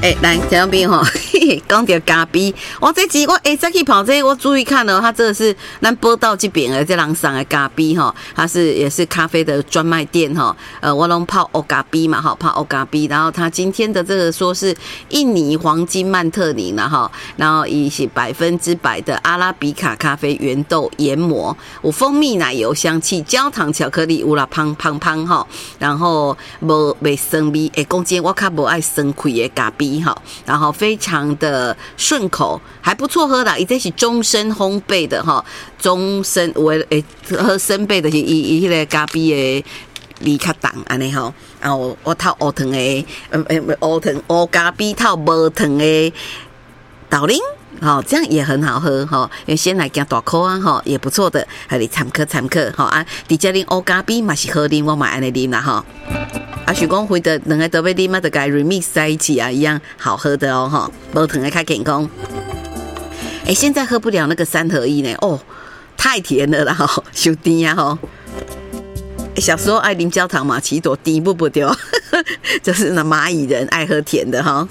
来，听众朋友吼，讲到咖啡，我这集我再去跑这，我注意看了，它这个是咱报道这边的这人送的咖啡哈，它也是咖啡的专卖店哈。我拢泡欧咖啡嘛哈，泡欧咖啡，然后它今天的这个说是印尼黄金曼特宁啦哈，然后以是100%的阿拉比卡咖啡原豆研磨，有蜂蜜奶油香气，焦糖巧克力有啦胖哈，然后没生味，讲真我较无爱生开的咖啡哈，然后非常的顺口，还不错喝啦，伊这是终身烘焙的哈，终身喝生焙的是伊迄个咖啡的味较重安尼吼，然后我套乌糖的乌咖啡套无糖的豆奶。好，这样也很好喝哈。因为先来加大口啊哈，也不错的，还得参考哈啊。底下啉乌咖啡嘛是好啉，我嘛安尼啉啦哈。啊，想讲回的两个都要啉啊，就该 remix 在一起啊，一样好喝的哦哈。无糖的较健康。现在喝不了那个3合1呢，哦，太甜了啦哈，太甜啊哈。小时候爱啉焦糖玛奇朵，甜不对，就是那蚂蚁人爱喝甜的哈。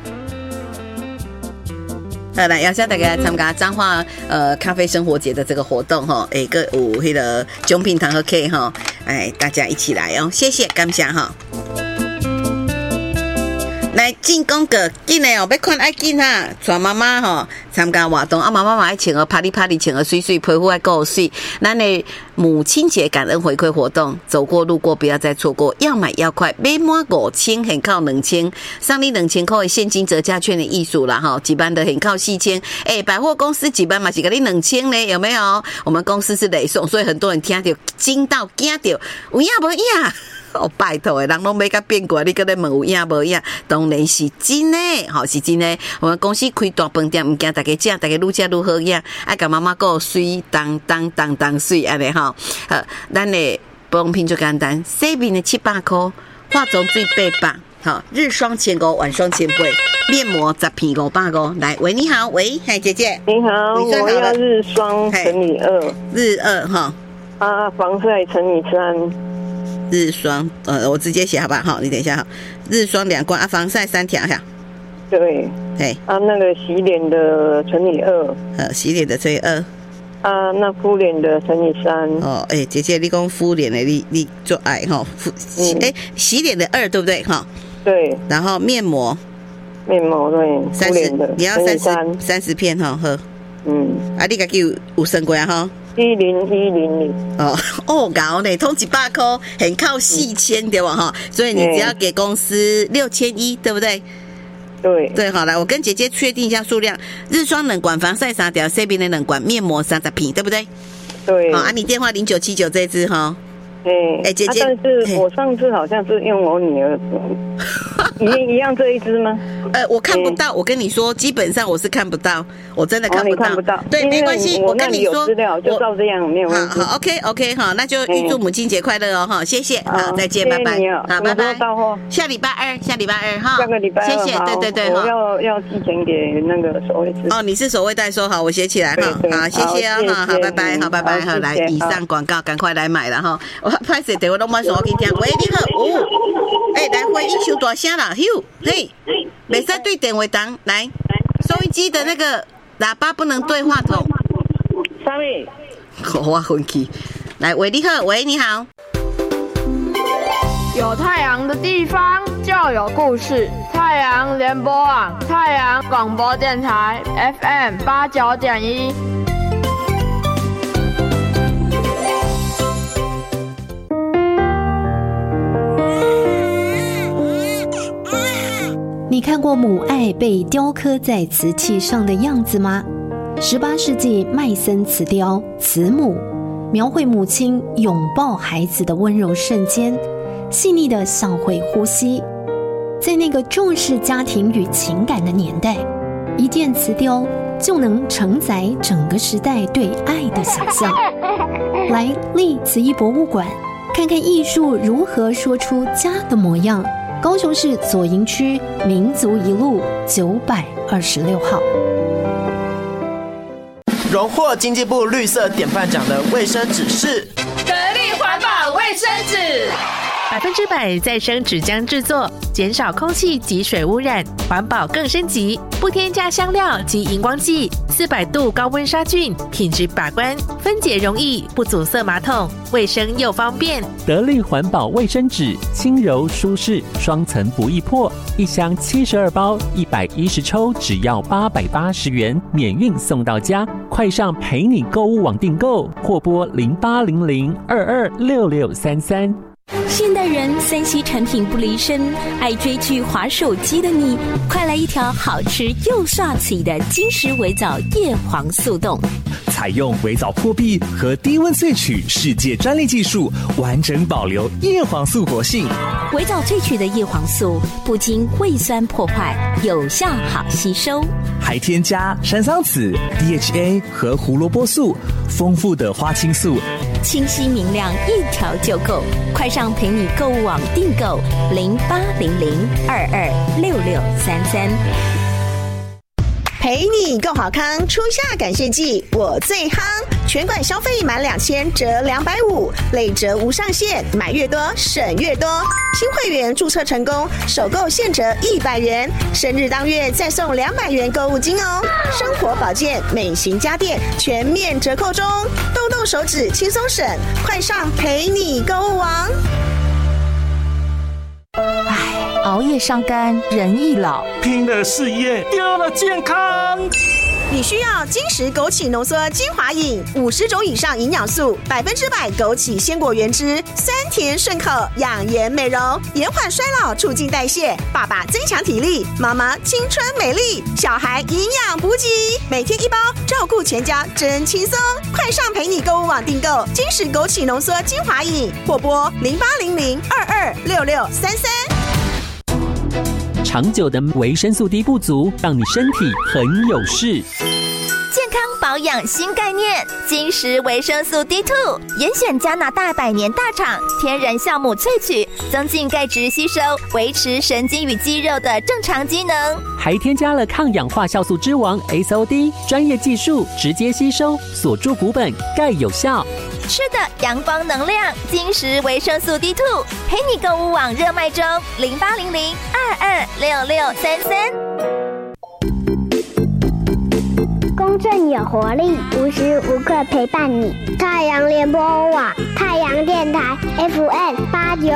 来，邀请大家参加彰化咖啡生活节的这个活动哈，个有迄个奖品糖和 K 哈，大家一起来哦，谢谢，感谢哈。来进攻个紧的哦，要看爱紧哈，带妈妈哈参加活动啊，妈妈爱穿个啪里啪里，穿个水水，皮肤爱够水。咱的母亲节感恩回馈活动，走过路过不要再错过，要买要快，买满5000，很靠2000，送你2000块的现金折价券的艺术啦哈，几班的很靠4000，百货公司几班嘛是给你2000呢，有没有？我们公司是累送，所以很多人听到惊到惊到，有影无影？哦，拜托的，人拢买甲变过，你搁咧问有影无影？当然是真的，好是真的。我们公司开大饭店，唔惊大家食，大家愈食愈好影，爱甲妈妈顾水当水安尼吼。咱的保养品就简单，洗面的700块，化妆水800，好，日霜前5，晚霜前8，面膜10片550。来，喂，你好，喂，嗨，姐姐， 你好，我要日霜乘以2， 日2哈， 防晒乘以3。 日霜，我直接写好吧？好，你等一下哈。日霜2罐防晒3条哈。 对，那个洗脸的乘以2， 洗脸的乘以2。 那敷脸的乘以3。 哦，姐姐，你讲敷脸的，你做爱哈？洗脸的2对不对哈？ 对。 然后面膜对，敷脸的你要30片哈喝。你自己有算过哈？10100哦，高呢，通100块，很靠4000对吧哈？所以你只要给公司6100，对不对？对，好，来，我跟姐姐确定一下数量：日霜冷管防晒3条，洗面的冷管面膜30片，对不对？ 对。 好，你电话0979这支哈。姐姐， 但是我上次好像是用我女儿一样这一支吗？ 我看不到，我跟你说，基本上我是看不到，我真的看不到。 你看不到？ 对，没关系，我跟你说， 资料就照这样，没有问题。 好 ，OK， 好，那就预祝母亲节快乐哦，哈，谢谢，好，再见，拜拜， 好，拜拜。 下礼拜二哈， 下个礼拜二， 谢谢，对， 我要寄钱给那个守卫师。 你是守卫代收，好，我写起来哈，好，谢谢哦，好，拜拜，好，拜拜，好，来，以上广告赶快来买了哈，拍摄电话都满手，我给你听，喂，你好，来回音收大声啦，嘿，袂使对电话筒，来，收音机的那个喇叭不能对话筒。 Sorry， 我生气。来，喂，你好，喂，你好。 有太阳的地方就有故事。太阳联播网，太阳广播电台 FM89.1。 你看过母爱被雕刻在瓷器上的样子吗？18世纪麦森瓷雕《慈母》描绘母亲拥抱孩子的温柔瞬间，细腻的像会呼吸。在那个重视家庭与情感的年代，一件瓷雕就能承载整个时代对爱的想象。来立慈艺博物馆，看看艺术如何说出家的模样。高雄市左营区民族一路926号。 荣获经济部绿色典范奖的卫生纸是格力环保卫生纸。 100%再生纸浆制作，减少空气及水污染，环保更升级，不添加香料及荧光剂，400度高温杀菌，品质把关，分解容易，不阻塞马桶，卫生又方便。 得力环保卫生纸，轻柔舒适，双层不易破，一箱72包，110抽，只要880元，免运送到家。快上陪你购物网订购，或拨0800226633。 现代人3C 产品不离身，爱追剧滑手机的你，快来一条好吃又刷嘴的金石微藻叶黄素冻。 采用微藻破壁和低温萃取世界专利技术，完整保留叶黄素活性。 微藻萃取的叶黄素不经胃酸破坏，有效好吸收， 还添加山桑子、DHA 和胡萝卜素，丰富的花青素， 清晰明亮，一条就够。快上陪你购物网订购0800226633。 陪你购好康，初夏感谢季我最夯，全馆消费满2000折250，累折无上限，买越多省越多。新会员注册成功，首购现折100元，生日当月再送200元购物金哦。生活保健、美型家电全面折扣中，动动手指轻松省，快上陪你购物网。 熬夜伤肝，人易老； 拼了事业，丢了健康。 你需要金石枸杞浓缩精华饮，50种以上营养素，100%枸杞鲜果原汁，酸甜顺口，养颜美容，延缓衰老，促进代谢。爸爸增强体力，妈妈青春美丽，小孩营养补给，每天1包，照顾全家真轻松。快上陪你购物网订购金石枸杞浓缩精华饮，或拨0800226633。 长久的维生素 D 不足，让你身体很有事。 健康保养新概念，金石维生素 D2， 严选加拿大100年大厂天然酵母萃取，增进钙质吸收，维持神经与肌肉的正常机能。 还添加了抗氧化酵素之王 SOD， 专业技术直接吸收，锁住骨本，钙有效。 吃的阳光能量，金石维生素 D2， 陪你购物网热卖中，0800226633。 公正有活力，无时无刻陪伴你。太阳联播网，太阳电台 FM89。